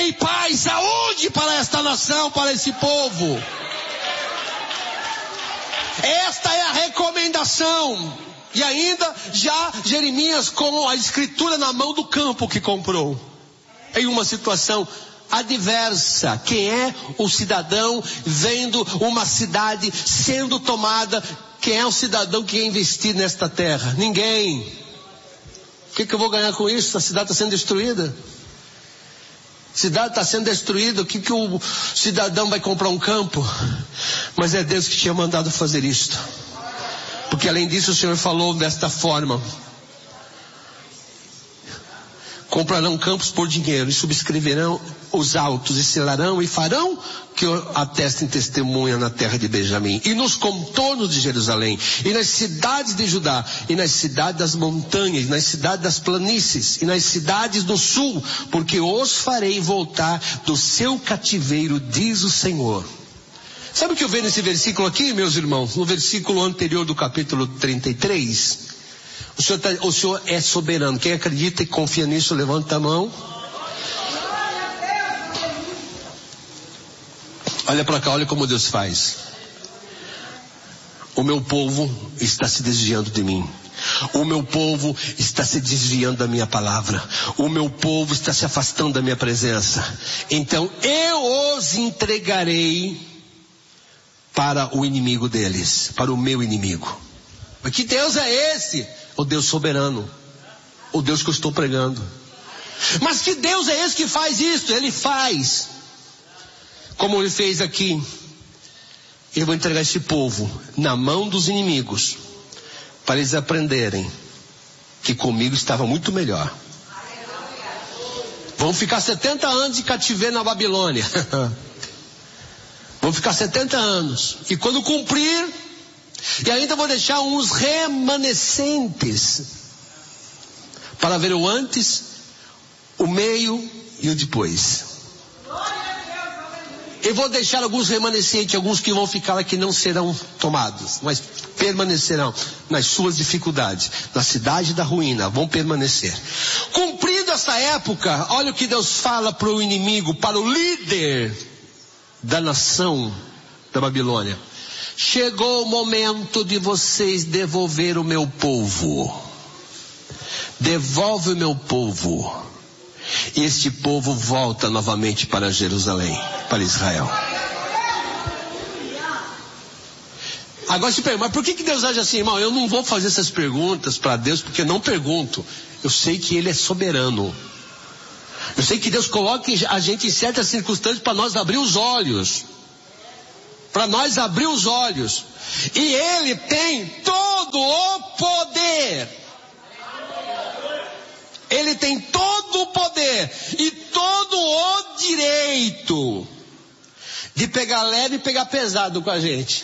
trarei paz e saúde para esta nação, para esse povo. Esta é a recomendação. E ainda já Jeremias com a escritura na mão do campo que comprou. Em uma situação adversa. Quem é o cidadão vendo uma cidade sendo tomada? Quem é o cidadão que ia investir nesta terra? Ninguém. O que eu vou ganhar com isso? A cidade está sendo destruída. A cidade está sendo destruída. O que o cidadão vai comprar um campo? Mas é Deus que tinha mandado fazer isto. Porque além disso o Senhor falou desta forma: comprarão campos por dinheiro e subscreverão os autos e selarão e farão que atestem testemunha na terra de Benjamim e nos contornos de Jerusalém e nas cidades de Judá e nas cidades das montanhas, nas cidades das planícies e nas cidades do sul, porque os farei voltar do seu cativeiro, diz o Senhor. Sabe o que eu vejo nesse versículo aqui, meus irmãos? No versículo anterior do capítulo 33. O Senhor é soberano. Quem acredita e confia nisso, levanta a mão. Olha para cá, olha como Deus faz. O meu povo está se desviando de mim. O meu povo está se desviando da minha palavra. O meu povo está se afastando da minha presença. Então eu os entregarei para o inimigo deles, para o meu inimigo. Mas que Deus é esse? O Deus soberano. O Deus que eu estou pregando. Mas que Deus é esse que faz isso? Ele faz. Como ele fez aqui. Eu vou entregar esse povo na mão dos inimigos, para eles aprenderem que comigo estava muito melhor. Vão ficar 70 anos de cativeiro na Babilônia. Vão ficar 70 anos. E quando cumprir, e ainda vou deixar uns remanescentes para ver o antes, o meio e o depois. Eu vou deixar alguns remanescentes, alguns que vão ficar aqui não serão tomados, mas permanecerão nas suas dificuldades, na cidade da ruína, vão permanecer. Cumprindo essa época, olha o que Deus fala para o inimigo, para o líder da nação da Babilônia. Chegou o momento de vocês devolver o meu povo. Devolve o meu povo. E este povo volta novamente para Jerusalém, para Israel. Agora se pergunta, mas por que Deus age assim, irmão? Eu não vou fazer essas perguntas para Deus, porque eu não pergunto. Eu sei que Ele é soberano. Eu sei que Deus coloca a gente em certas circunstâncias para nós abrir os olhos. Para nós abrir os olhos. E Ele tem todo o poder. Ele tem todo o poder e todo o direito de pegar leve e pegar pesado com a gente.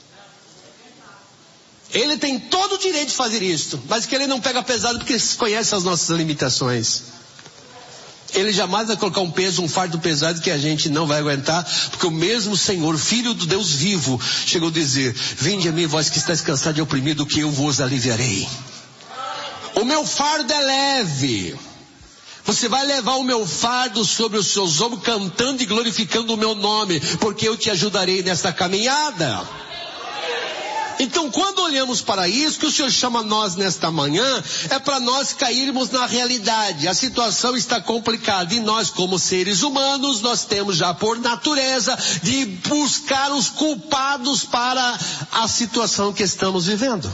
Ele tem todo o direito de fazer isso, mas que Ele não pega pesado porque conhece as nossas limitações. Ele jamais vai colocar um peso, um fardo pesado que a gente não vai aguentar, porque o mesmo Senhor, Filho do Deus vivo, chegou a dizer: vinde a mim, vós que estáis cansados e oprimidos, que eu vos aliviarei. O meu fardo é leve. Você vai levar o meu fardo sobre os seus ombros, cantando e glorificando o meu nome, porque eu te ajudarei nessa caminhada. Então, quando olhamos para isso, que o Senhor chama nós nesta manhã, é para nós cairmos na realidade. A situação está complicada e nós, como seres humanos, nós temos já por natureza de buscar os culpados para a situação que estamos vivendo.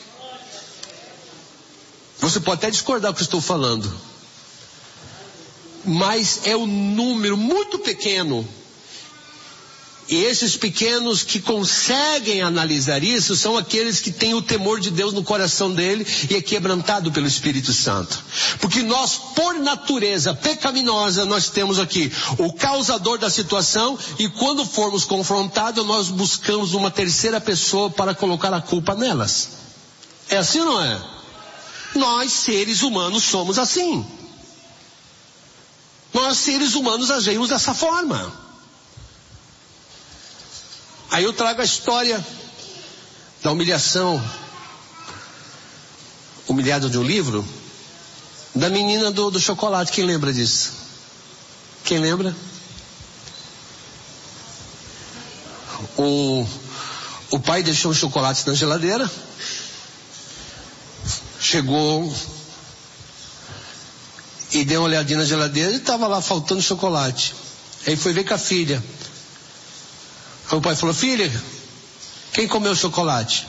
Você pode até discordar do que eu estou falando, mas é um número muito pequeno. E esses pequenos que conseguem analisar isso são aqueles que têm o temor de Deus no coração dele e é quebrantado pelo Espírito Santo. Porque nós, por natureza pecaminosa, nós temos aqui o causador da situação, e quando formos confrontados, nós buscamos uma terceira pessoa para colocar a culpa nelas. É assim ou não é? Nós, seres humanos, somos assim. Nós, seres humanos, agimos dessa forma. Aí eu trago a história da humilhação, humilhada de um livro, da menina do chocolate. Quem lembra disso? Quem lembra? O pai deixou um chocolate na geladeira. Chegou e deu uma olhadinha na geladeira e estava lá faltando chocolate. Aí foi ver com a filha. Aí o pai falou: filha, quem comeu o chocolate?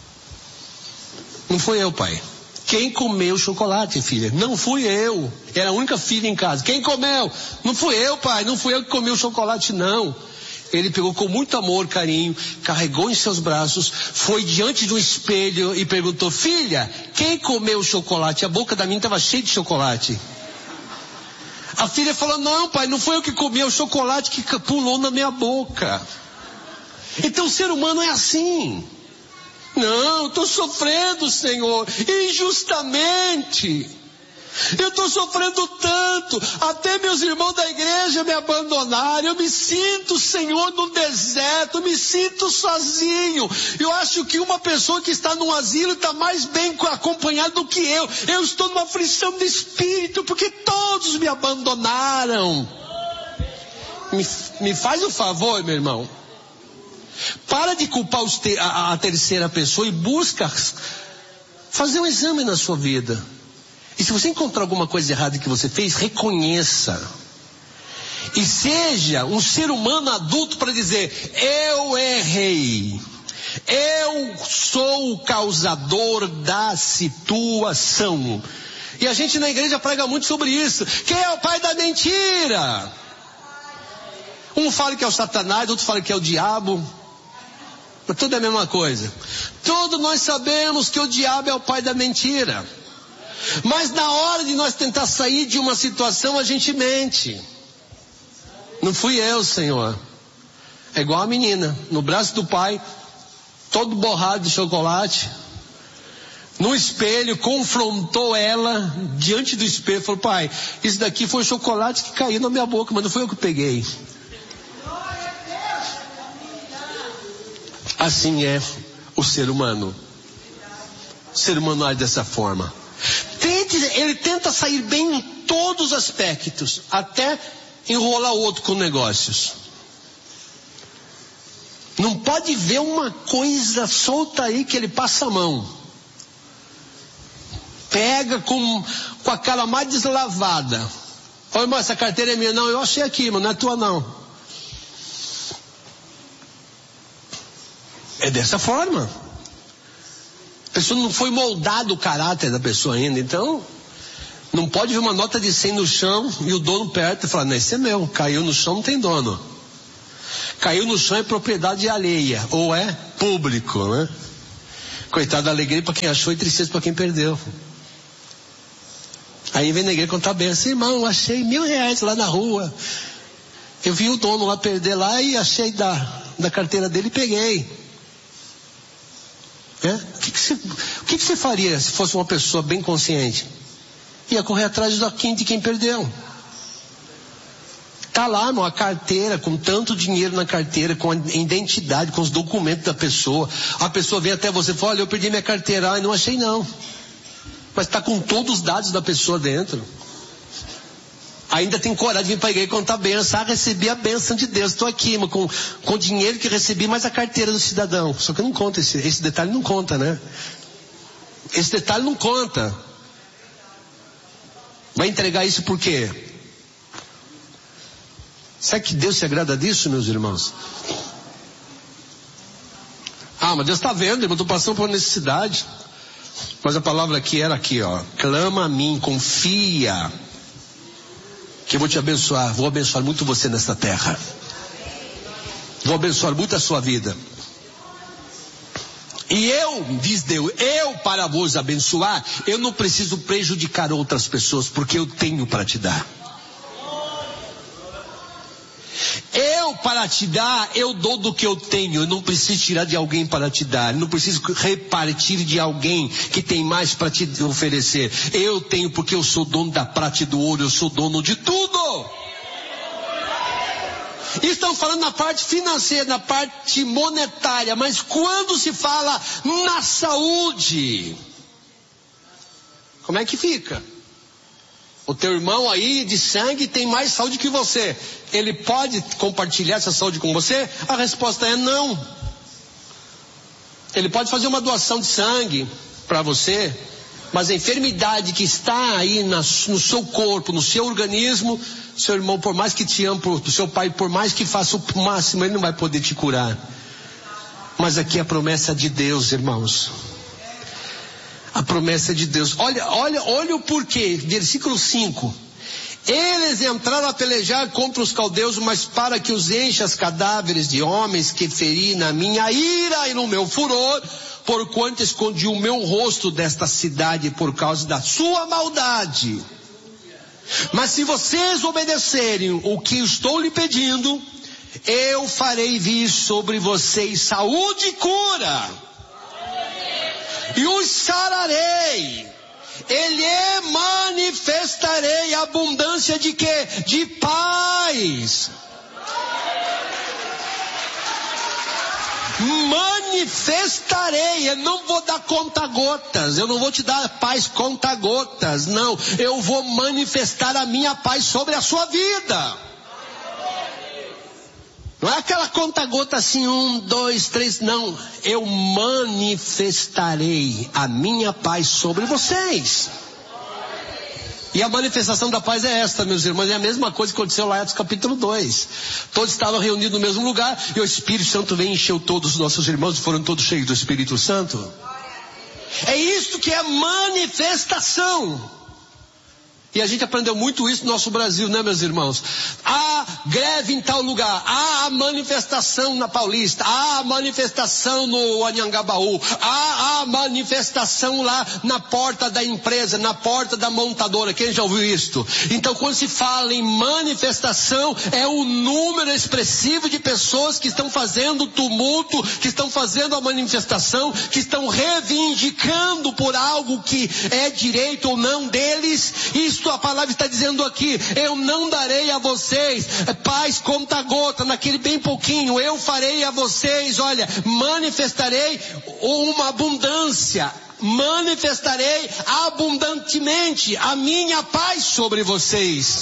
Não fui eu, pai. Quem comeu o chocolate, filha? Não fui eu. Era a única filha em casa. Quem comeu? Não fui eu, pai. Não fui eu que comi o chocolate, não. Ele pegou com muito amor, carinho, carregou em seus braços, foi diante de um espelho e perguntou: filha, quem comeu o chocolate? A boca da menina estava cheia de chocolate. A filha falou: não, pai, não foi eu que comi, é o chocolate que pulou na minha boca. Então o ser humano é assim. Não, estou sofrendo, Senhor, injustamente. Eu estou sofrendo tanto, até meus irmãos da igreja me abandonaram. Eu me sinto, Senhor, no deserto, eu me sinto sozinho. Eu acho que uma pessoa que está num asilo está mais bem acompanhada do que eu. Eu estou numa aflição de espírito, porque todos me abandonaram. Me faz o favor, meu irmão. Para de culpar a terceira pessoa e busca fazer um exame na sua vida. E se você encontrar alguma coisa errada que você fez, reconheça. E seja um ser humano adulto para dizer: eu errei. Eu sou o causador da situação. E a gente na igreja prega muito sobre isso. Quem é o pai da mentira? Um fala que é o Satanás, outro fala que é o diabo. Mas tudo é a mesma coisa. Todos nós sabemos que o diabo é o pai da mentira. Mas na hora de nós tentar sair de uma situação, a gente mente. Não fui eu, Senhor. É igual a menina, no braço do pai, todo borrado de chocolate. No espelho, confrontou ela diante do espelho. Falou: pai, isso daqui foi o chocolate que caiu na minha boca, mas não foi eu que peguei. Assim é o ser humano. O ser humano age dessa forma. Ele tenta sair bem em todos os aspectos, até enrolar o outro com negócios. Não pode ver uma coisa solta aí que ele passa a mão. Pega com a cara mais deslavada. Ô irmão, essa carteira é minha. Não, eu achei aqui, mas não é tua não. É dessa forma. A pessoa não foi moldado o caráter da pessoa ainda. Então, não pode ver uma nota de 100 no chão e o dono perto e falar: não, esse é meu. Caiu no chão, não tem dono. Caiu no chão é propriedade alheia, ou é público, né? Coitado da alegria para quem achou e tristeza para quem perdeu. Aí vem na igreja contar bem assim: irmão, achei R$1.000 lá na rua. Eu vi o dono lá perder lá e achei da carteira dele e peguei. O que você faria se fosse uma pessoa bem consciente? Ia correr atrás de quem perdeu. Está lá numa carteira, com tanto dinheiro na carteira, com a identidade, com os documentos da pessoa. A pessoa vem até você e fala: olha, eu perdi minha carteira. Não achei não. Mas está com todos os dados da pessoa dentro. Ainda tem coragem de vir para a igreja e contar a benção. Recebi a benção de Deus. Estou aqui, mas com o dinheiro que recebi, mais a carteira do cidadão. Só que não conta, esse detalhe não conta, né? Esse detalhe não conta. Vai entregar isso por quê? Será que Deus se agrada disso, meus irmãos? Mas Deus está vendo, irmão, estou passando por necessidade. Mas a palavra aqui era aqui, ó: clama a mim, confia, que eu vou te abençoar. Vou abençoar muito você nesta terra. Vou abençoar muito a sua vida. E diz Deus, eu para vos abençoar, eu não preciso prejudicar outras pessoas, porque eu tenho para te dar. Eu para te dar, eu dou do que eu tenho. Eu não preciso tirar de alguém para te dar. Eu não preciso repartir de alguém que tem mais para te oferecer. Eu tenho, porque eu sou dono da prata e do ouro. Eu sou dono de tudo. Estamos falando na parte financeira, na parte monetária. Mas quando se fala na saúde, como é que fica? O teu irmão aí de sangue tem mais saúde que você. Ele pode compartilhar essa saúde com você? A resposta é não. Ele pode fazer uma doação de sangue para você, mas a enfermidade que está aí no seu corpo, no seu organismo, seu irmão, por mais que te ame, o seu pai, por mais que faça o máximo, ele não vai poder te curar. Mas aqui é a promessa de Deus, irmãos. A promessa de Deus. Olha o porquê. Versículo 5. Eles entraram a pelejar contra os caldeus, mas para que os enchas cadáveres de homens que feri na minha ira e no meu furor, porquanto escondi o meu rosto desta cidade por causa da sua maldade. Mas se vocês obedecerem o que estou lhe pedindo, eu farei vir sobre vocês saúde e cura. E os sararei. Ele manifestarei abundância de quê? De paz. Manifestarei, eu não vou dar conta-gotas, eu não vou te dar paz conta-gotas, não, eu vou manifestar a minha paz sobre a sua vida. Não é aquela conta-gota assim, 1, 2, 3, não, eu manifestarei a minha paz sobre vocês. E a manifestação da paz é esta, meus irmãos, é a mesma coisa que aconteceu lá em Atos capítulo 2. Todos estavam reunidos no mesmo lugar e o Espírito Santo veio e encheu todos os nossos irmãos e foram todos cheios do Espírito Santo. É isto que é manifestação. E a gente aprendeu muito isso no nosso Brasil, né, meus irmãos? Há greve em tal lugar, há manifestação na Paulista, há manifestação no Anhangabaú, há manifestação lá na porta da empresa, na porta da montadora. Quem já ouviu isto? Então, quando se fala em manifestação, é o número expressivo de pessoas que estão fazendo tumulto, que estão fazendo a manifestação, que estão reivindicando por algo que é direito ou não deles. Isto a palavra está dizendo aqui, eu não darei a vocês paz conta-gota, naquele bem pouquinho, eu farei a vocês, olha, manifestarei uma abundância, manifestarei abundantemente a minha paz sobre vocês.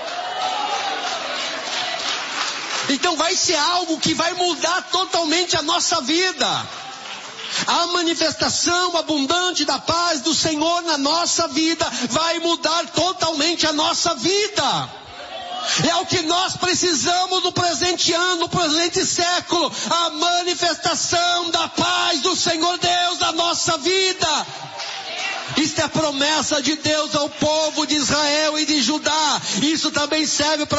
Então vai ser algo que vai mudar totalmente a nossa vida. A manifestação abundante da paz do Senhor na nossa vida vai mudar totalmente a nossa vida. É o que nós precisamos no presente ano, no presente século. A manifestação da paz do Senhor Deus na nossa vida. Isto é a promessa de Deus ao povo de Israel e de Judá. Isso também serve para